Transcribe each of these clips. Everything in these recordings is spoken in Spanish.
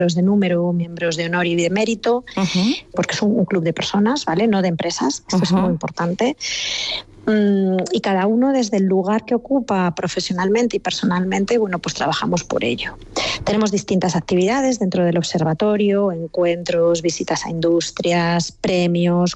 de número, miembros de honor y de mérito, porque es un club de personas, ¿vale? No de empresas, esto es muy importante. Y cada uno desde el lugar que ocupa profesionalmente y personalmente, bueno, pues trabajamos por ello. Tenemos distintas actividades dentro del observatorio, encuentros, visitas a industrias, premios,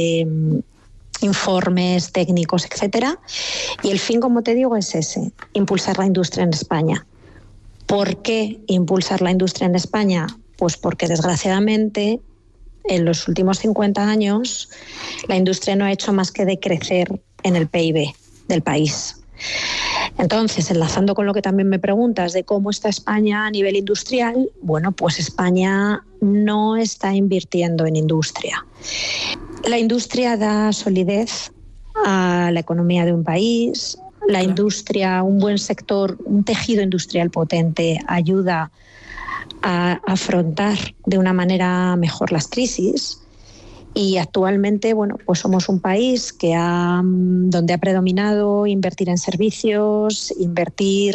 informes técnicos, etcétera. Y el fin, como te digo, es ese, impulsar la industria en España. ¿Por qué impulsar la industria en España? Pues porque desgraciadamente en los últimos 50 años la industria no ha hecho más que decrecer en el PIB del país. Entonces, enlazando con lo que también me preguntas de cómo está España a nivel industrial, bueno, pues España no está invirtiendo en industria. La industria da solidez a la economía de un país. La industria, un buen sector, un tejido industrial potente ayuda a afrontar de una manera mejor las crisis. Y actualmente, bueno, pues somos un país donde ha predominado invertir en servicios, invertir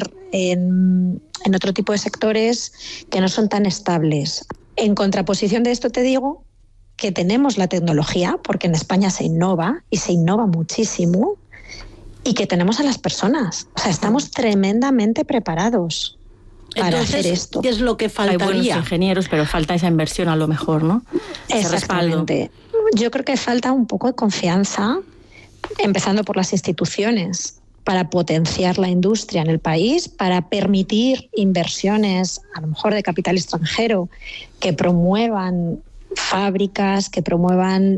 en otro tipo de sectores que no son tan estables. En contraposición de esto te digo que tenemos la tecnología, porque en España se innova y se innova muchísimo, y que tenemos a las personas. O sea, estamos tremendamente preparados para hacer esto. ¿Qué es lo que faltaría? Hay buenos ingenieros, pero falta esa inversión a lo mejor, ¿no? Exactamente. Yo creo que falta un poco de confianza, empezando por las instituciones, para potenciar la industria en el país, para permitir inversiones, a lo mejor de capital extranjero, que promuevan fábricas, que promuevan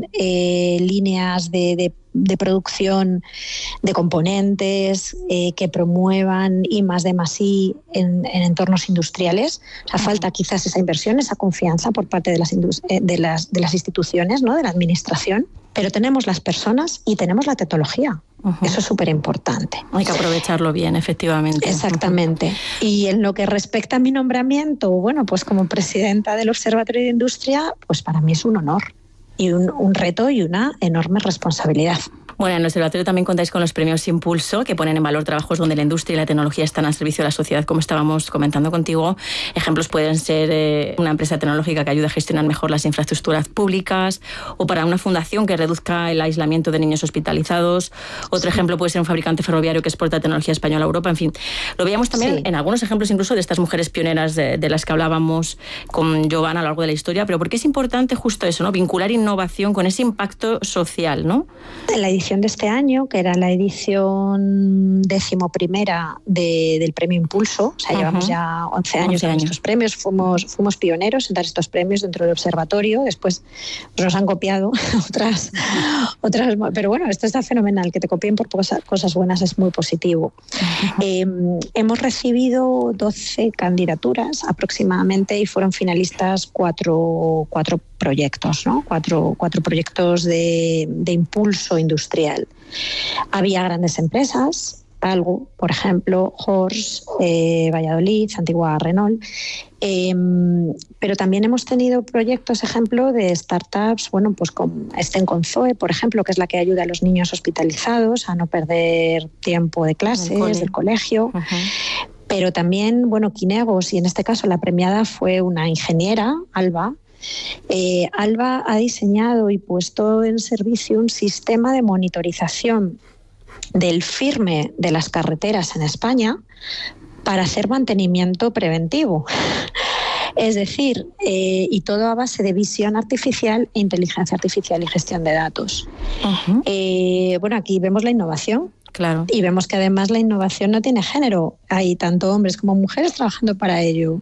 líneas de producción de componentes, que promuevan I+D+I en entornos industriales. O sea, falta quizás esa inversión, esa confianza por parte de las instituciones, ¿no? De la administración. Pero tenemos las personas y tenemos la tecnología. Eso es súper importante. Hay que aprovecharlo bien, efectivamente. Exactamente. Y en lo que respecta a mi nombramiento, bueno, pues como presidenta del Observatorio de Industria, pues para mí es un honor y un reto y una enorme responsabilidad. Bueno, en el Observatorio también contáis con los premios Impulso, que ponen en valor trabajos donde la industria y la tecnología están al servicio de la sociedad, como estábamos comentando contigo. Ejemplos pueden ser una empresa tecnológica que ayude a gestionar mejor las infraestructuras públicas, o para una fundación que reduzca el aislamiento de niños hospitalizados. Otro ejemplo puede ser un fabricante ferroviario que exporta tecnología española a Europa. En fin, lo veíamos también en algunos ejemplos incluso de estas mujeres pioneras de las que hablábamos con Giovanna a lo largo de la historia. Pero ¿por qué es importante justo eso, ¿no? Vincular innovación con ese impacto social, ¿no? En la edición de este año, que era la edición 11ª del Premio Impulso, o sea, llevamos ya 11 años en estos premios, fuimos pioneros en dar estos premios dentro del observatorio, después nos han copiado otras, pero bueno, esto está fenomenal, que te copien por cosas buenas es muy positivo. Hemos recibido 12 candidaturas aproximadamente y fueron finalistas cuatro proyectos, ¿no? Cuatro proyectos de impulso industrial. Había grandes empresas, Talgo, por ejemplo, Horse, Valladolid, Antigua Renault, pero también hemos tenido proyectos, ejemplo, de startups, bueno, pues con Zoe, por ejemplo, que es la que ayuda a los niños hospitalizados a no perder tiempo de clases, del colegio. Pero también, bueno, Quinegos, y en este caso la premiada fue una ingeniera, Alba. Alba ha diseñado y puesto en servicio un sistema de monitorización del firme de las carreteras en España para hacer mantenimiento preventivo. Es decir, y todo a base de visión artificial e inteligencia artificial y gestión de datos. Bueno, aquí vemos la innovación. Claro. Y vemos que además la innovación no tiene género. Hay tanto hombres como mujeres trabajando para ello.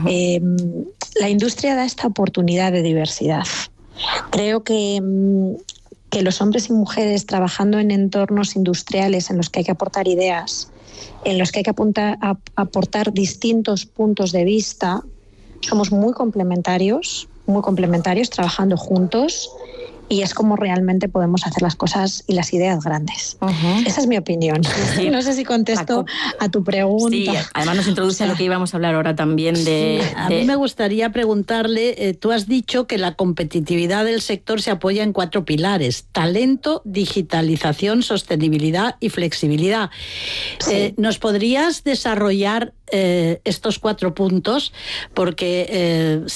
La industria da esta oportunidad de diversidad. Creo que los hombres y mujeres trabajando en entornos industriales en los que hay que aportar ideas, en los que hay que aportar distintos puntos de vista, somos muy complementarios, trabajando juntos. Y es como realmente podemos hacer las cosas y las ideas grandes. Esa es mi opinión. Sí. No sé si contesto a tu pregunta. Sí, además nos introduce a lo que íbamos a hablar ahora también de... A mí me gustaría preguntarle, tú has dicho que la competitividad del sector se apoya en 4 pilares: talento, digitalización, sostenibilidad y flexibilidad. Sí. ¿Nos podrías desarrollar estos 4 puntos? Porque